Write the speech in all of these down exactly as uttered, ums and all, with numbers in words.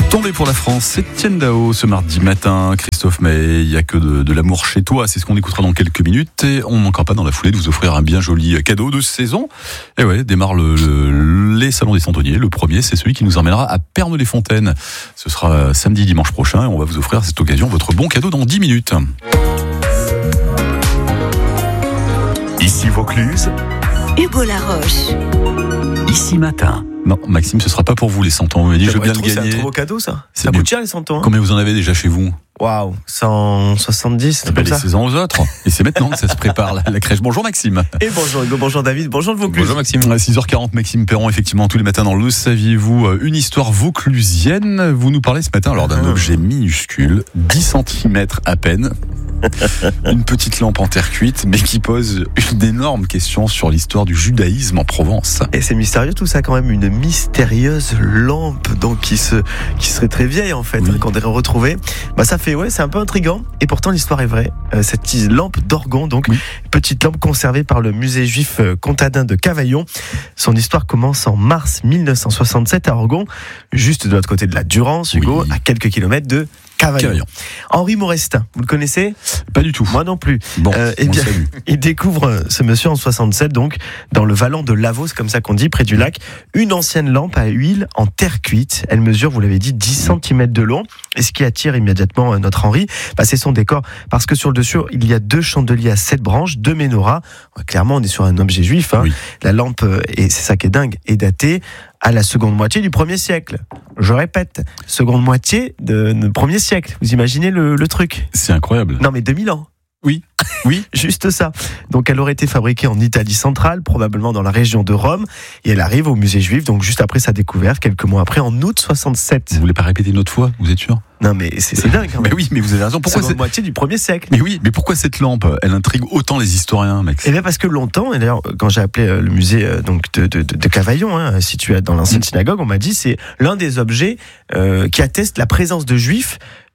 Tombé pour la France, c'est Etienne Dao ce mardi matin. Christophe Maé, il n'y a que de, de l'amour chez toi, c'est ce qu'on écoutera dans quelques minutes. Et on ne manquera pas dans la foulée de vous offrir un bien joli cadeau de saison. Et ouais, démarre le, le, les salons des Centeniers. Le premier, c'est celui qui nous emmènera à Pernes-les-Fontaines. Ce sera samedi, dimanche prochain. Et on va vous offrir à cette occasion votre bon cadeau dans dix minutes. Ici Vaucluse, Hugo Laroche. Ici Matin. Non, Maxime, ce sera pas pour vous les cent ans. Vous m'avez dit, je veux bien le C'est un gagner. trop beau cadeau, ça. C'est Ça bien. coûte cher, les cent ans. Hein. Combien vous en avez déjà chez vous? Waouh, cent soixante-dix, c'est Ben, comme ça. laissez-en aux autres. Et c'est maintenant que ça se prépare, la, la crèche. Bonjour Maxime. Et bonjour Hugo, bonjour David, bonjour le Vaucluse. Bonjour Maxime. À six heures quarante, Maxime Perron, effectivement, tous les matins dans Le Saviez-vous, une histoire vauclusienne. Vous nous parlez ce matin alors d'un Ah. objet objet minuscule, dix centimètres à peine. Une petite lampe en terre cuite, mais qui pose une énorme question sur l'histoire du judaïsme en Provence. Et c'est mystérieux tout ça quand même, une mystérieuse lampe donc qui se qui serait très vieille en fait, Oui. hein, qu'on devrait retrouver. Bah ça fait ouais, c'est un peu intriguant et pourtant l'histoire est vraie. Euh, cette lampe d'Orgon donc Oui. petite lampe conservée par le musée juif euh, comtadin de Cavaillon. Son histoire commence en mars mille neuf cent soixante-sept à Orgon, juste de l'autre côté de la Durance, Hugo, Oui. à quelques kilomètres de Cavaillon. Cavaillon. Henri Maurestin, vous le connaissez? Pas du tout. Moi non plus. Bon, Euh, eh on le bien, salue. il découvre euh, ce monsieur en soixante-sept, donc, dans le Vallon de Lavaux, c'est comme ça qu'on dit, près du lac, une ancienne lampe à huile en terre cuite. Elle mesure, vous l'avez dit, dix centimètres de long. Et ce qui attire immédiatement euh, notre Henri, bah, c'est son décor. Parce que sur le dessus, il y a deux chandeliers à sept branches, deux menorahs. Ouais, clairement, on est sur un objet juif. Hein. Oui. La lampe, euh, et c'est ça qui est dingue, est datée à la seconde moitié du premier siècle. Je répète, seconde moitié de, de premier siècle. Vous imaginez le, le truc? C'est incroyable. Non, mais deux mille ans. Oui. Oui. Juste ça. Donc elle aurait été fabriquée en Italie centrale, probablement dans la région de Rome, et elle arrive au musée juif, donc juste après sa découverte, quelques mois après, en août soixante-sept. Vous voulez pas répéter une autre fois, vous êtes sûr? Non mais c'est, c'est dingue quand Mais même. oui, mais vous avez raison. Pourquoi Seconde c'est... moitié du premier siècle. Mais oui, mais pourquoi cette lampe? Elle intrigue autant les historiens, Max. Et bien parce que longtemps, et d'ailleurs quand j'ai appelé euh, le musée euh, donc de, de, de, de Cavaillon, hein, situé dans l'ancienne synagogue, on m'a dit c'est l'un des objets euh, qui atteste la présence de juifs.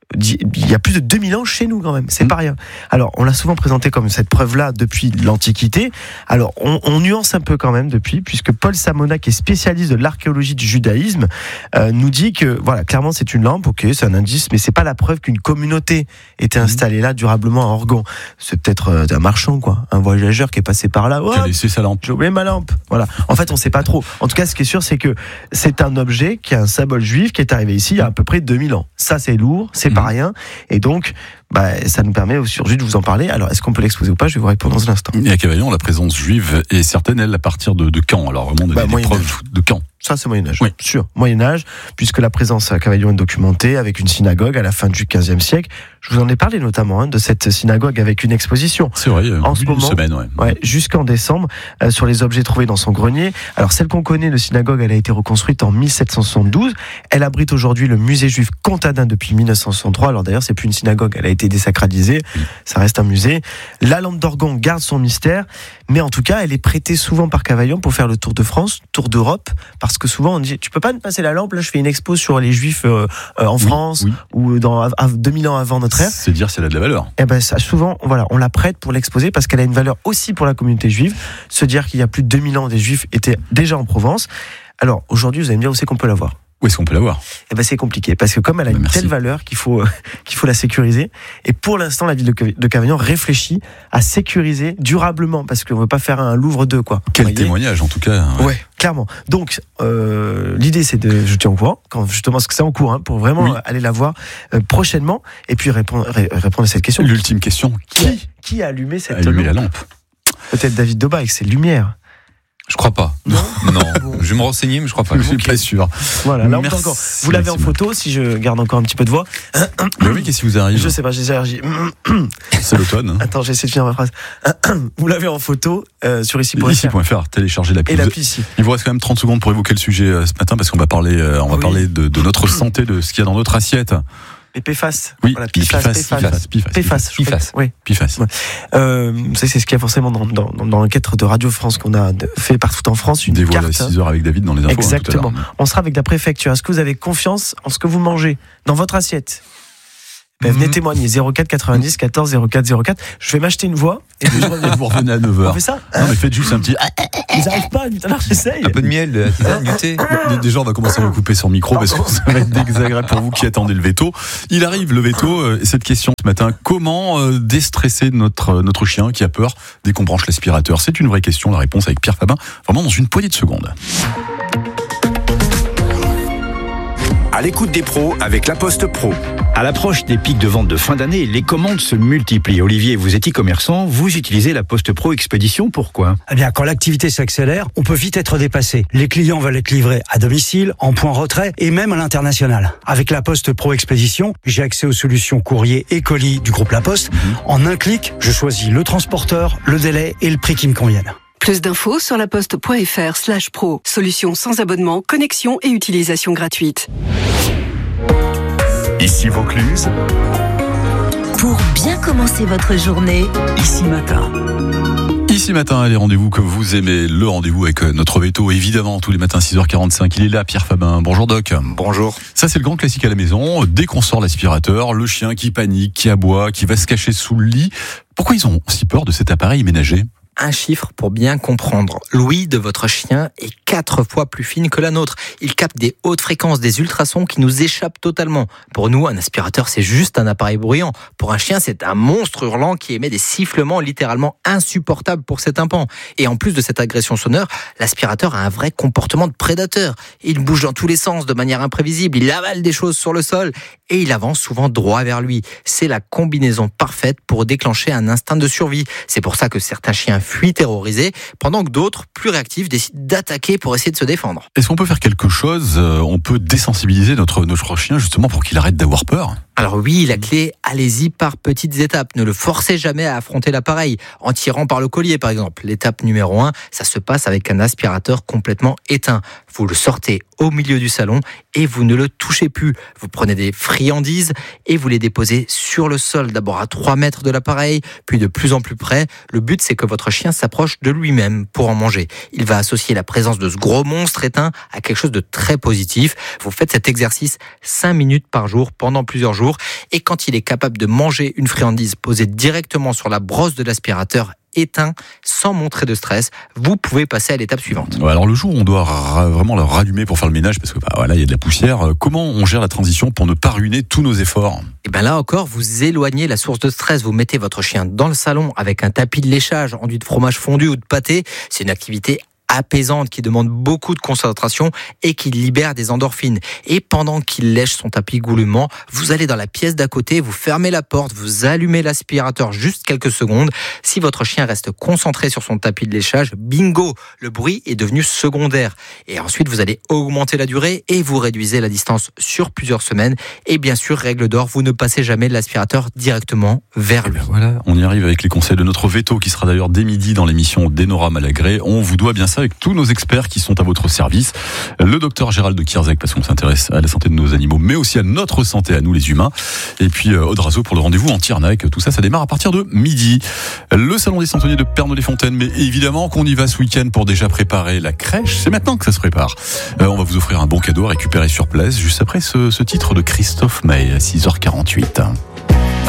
Il y a plus de deux mille ans chez nous quand même, c'est Mmh. pas rien. Alors on l'a souvent présenté comme cette preuve-là depuis l'Antiquité. Alors on, on nuance un peu quand même depuis, puisque Paul Samona, qui est spécialiste de l'archéologie du judaïsme, euh, nous dit que voilà, clairement c'est une lampe, ok, c'est un indice, mais c'est pas la preuve qu'une communauté était installée là durablement à Orgon. C'est peut-être euh, un marchand, quoi, un voyageur qui est passé par là. Qui a Ouais, laissé sa lampe. j'ai oublié ma lampe. Voilà. En fait, on sait pas trop. En tout cas, ce qui est sûr, c'est que c'est un objet qui a un symbole juif qui est arrivé ici il y a à peu près deux mille ans. Ça, c'est lourd, c'est pas Mhm. rien. Et donc, bah, ça nous permet aujourd'hui de vous en parler. Alors, est-ce qu'on peut l'exposer ou pas? Je vais vous répondre dans un instant. Et à Cavaillon, la présence juive est certaine, elle, à partir de, de quand? Alors vraiment, on a Bah, des Moyen preuves de quand? Ça, c'est Moyen-Âge. Oui. Sûr. Moyen-Âge, puisque la présence à Cavaillon est documentée avec une synagogue à la fin du quinzième siècle. Je vous en ai parlé notamment hein, de cette synagogue avec une exposition. C'est vrai, En en ce une moment, semaine, ouais. Ouais, jusqu'en décembre, euh, sur les objets trouvés dans son grenier. Alors, celle qu'on connaît, le synagogue, elle a été reconstruite en mille sept cent soixante-douze. Elle abrite aujourd'hui le musée juif comtadin depuis mille neuf cent soixante-trois. Alors d'ailleurs, c'est plus une synagogue, elle a été désacralisée. Ça reste un musée. La lampe d'Orgon garde son mystère, mais en tout cas, elle est prêtée souvent par Cavaillon pour faire le tour de France, tour d'Europe, parce que souvent on dit, tu peux pas me passer la lampe, là je fais une expo sur les juifs euh, euh, en Oui, France, oui. ou dans à- à deux mille ans avant notre ère. C'est dire si elle a de la valeur. Eh ben ça, souvent, voilà, on la prête pour l'exposer parce qu'elle a une valeur aussi pour la communauté juive. Se dire qu'il y a plus de deux mille ans, des juifs étaient déjà en Provence. Alors aujourd'hui, vous allez me dire où c'est qu'on peut la voir. Où est-ce qu'on peut la voir? Eh ben c'est compliqué parce que comme elle a Ben, une merci. telle valeur qu'il faut euh, qu'il faut la sécuriser. Et pour l'instant, la ville de, Ca- de Cavaillon réfléchit à sécuriser durablement parce qu'on veut pas faire un Louvre deux, quoi. Quel Vous voyez ? témoignage, en tout cas. Ouais. Ouais, clairement. Donc, euh, l'idée, c'est de jeter en courant, quand justement, parce que c'est en cours, hein, pour vraiment Oui. euh, aller la voir euh, prochainement, et puis répondre, ré- répondre à cette question. L'ultime question, Qui a, qui qui a allumé cette a allumé lampe la lampe? Peut-être David Doba avec ses lumières. Je crois pas. Non. Non. Je vais me renseigner, mais je crois pas. Je suis Ok. pas sûr. Voilà, lampe Merci, d'Orgon. Vous l'avez en Maxime. photo, si je garde encore un petit peu de voix. Mais oui, qu'est-ce qui vous arrive? Je sais pas, j'ai des allergies. C'est l'automne. Hein. Attends, j'essaie de finir ma phrase. Vous l'avez en photo euh, sur ici point Ici F R point F R, téléchargez l'appli. et Vous- l'appli ici. Il vous reste quand même trente secondes pour évoquer le sujet euh, ce matin parce qu'on va parler, euh, on va Oui. parler de, de notre santé, de ce qu'il y a dans notre assiette. Les P F A S. Oui, Voilà, les P F A S, P F A S, P F A S. P F A S, P F A S. je crois P F A S. que- Oui. P F A S. Ouais. Euh, vous savez, c'est ce qu'il y a forcément dans, dans, dans, dans l'enquête de Radio France qu'on a de- fait partout en France, une Dévoile à carte. six heures avec David dans les infos. hein, tout à l'heure. Exactement. On sera avec la préfecture. Est-ce que vous avez confiance en ce que vous mangez dans votre assiette? Ben, venez Mhm. témoigner, zéro quatre quatre-vingt-dix quatorze zéro quatre zéro quatre. Je vais m'acheter une voix. Et Déjà, vous revenez à neuf on heures. fait ça. Non, mais faites juste un petit. Ils n'arrivent pas, tout à l'heure j'essaye. Un peu de miel, de la tisane, du thé. Déjà, on va commencer à vous couper son micro parce que ça va être désagréable pour vous qui attendez le veto. Il arrive le veto. euh, Et cette question ce matin, comment euh, déstresser notre, notre chien qui a peur dès qu'on branche l'aspirateur? C'est une vraie question. La réponse avec Pierre Fabin, vraiment dans une poignée de secondes. À l'écoute des pros avec La Poste Pro. À l'approche des pics de vente de fin d'année, les commandes se multiplient. Olivier, vous êtes e-commerçant, vous utilisez La Poste Pro Expédition, pourquoi ? Eh bien, quand l'activité s'accélère, on peut vite être dépassé. Les clients veulent être livrés à domicile, en point retrait et même à l'international. Avec La Poste Pro Expédition, j'ai accès aux solutions courrier et colis du groupe La Poste. En un clic, je choisis le transporteur, le délai et le prix qui me conviennent. Plus d'infos sur laposte.fr slash pro. Solution sans abonnement, connexion et utilisation gratuite. Ici Vaucluse, Pour bien commencer votre journée, ici Matin. Ici matin, les rendez-vous que vous aimez, le rendez-vous avec notre veto, évidemment, tous les matins six heures quarante-cinq. Il est là, Pierre Fabin. Bonjour Doc. Bonjour. Ça, c'est le grand classique à la maison. Dès qu'on sort l'aspirateur, le chien qui panique, qui aboie, qui va se cacher sous le lit. Pourquoi ils ont si peur de cet appareil ménager ? Un chiffre pour bien comprendre. L'ouïe de votre chien est quatre fois plus fine que la nôtre. Il capte des hautes fréquences, des ultrasons qui nous échappent totalement. Pour nous, un aspirateur, c'est juste un appareil bruyant. Pour un chien, c'est un monstre hurlant qui émet des sifflements littéralement insupportables pour cet tympan. Et en plus de cette agression sonore, l'aspirateur a un vrai comportement de prédateur. Il bouge dans tous les sens de manière imprévisible, il avale des choses sur le sol et il avance souvent droit vers lui. C'est la combinaison parfaite pour déclencher un instinct de survie. C'est pour ça que certains chiens fuient terrorisés, pendant que d'autres, plus réactifs, décident d'attaquer pour essayer de se défendre. Est-ce qu'on peut faire quelque chose ? euh, On peut désensibiliser notre, notre chien justement pour qu'il arrête d'avoir peur ? Alors oui, la clé, allez-y par petites étapes. Ne le forcez jamais à affronter l'appareil, en tirant par le collier par exemple. L'étape numéro un, ça se passe avec un aspirateur complètement éteint. Vous le sortez au milieu du salon et vous ne le touchez plus. Vous prenez des friandises et vous les déposez sur le sol, d'abord à trois mètres de l'appareil, puis de plus en plus près. Le but, c'est que votre chien s'approche de lui-même pour en manger. Il va associer la présence de ce gros monstre éteint à quelque chose de très positif. Vous faites cet exercice cinq minutes par jour pendant plusieurs jours. Et quand il est capable de manger une friandise posée directement sur la brosse de l'aspirateur éteint, sans montrer de stress, vous pouvez passer à l'étape suivante. Ouais, alors le jour où on doit ra- vraiment le rallumer pour faire le ménage, parce que bah, voilà, il y a de la poussière, euh, comment on gère la transition pour ne pas ruiner tous nos efforts ? Et bien là encore, vous éloignez la source de stress. Vous mettez votre chien dans le salon avec un tapis de léchage, enduit de fromage fondu ou de pâté. C'est une activité apaisante qui demande beaucoup de concentration et qui libère des endorphines. Et pendant qu'il lèche son tapis goulûment, vous allez dans la pièce d'à côté, vous fermez la porte, vous allumez l'aspirateur juste quelques secondes. Si votre chien reste concentré sur son tapis de léchage, bingo, le bruit est devenu secondaire. Et ensuite, vous allez augmenter la durée et vous réduisez la distance sur plusieurs semaines. Et bien sûr, règle d'or, vous ne passez jamais l'aspirateur directement vers lui. Voilà, on y arrive avec les conseils de notre veto qui sera d'ailleurs dès midi dans l'émission d'Enora Malagré. On vous doit bien ça avec tous nos experts qui sont à votre service. Le docteur Gérald de Kierzek, parce qu'on s'intéresse à la santé de nos animaux, mais aussi à notre santé, à nous les humains. Et puis euh, Aude Razeau pour le rendez-vous en Tiernac. Tout ça, ça démarre à partir de midi. Le salon des centeniers de Pernod-les-Fontaines, mais évidemment qu'on y va ce week-end pour déjà préparer la crèche. C'est maintenant que ça se prépare. Euh, on va vous offrir un bon cadeau à récupérer sur place, juste après ce, ce titre de Christophe Maé à six heures quarante-huit.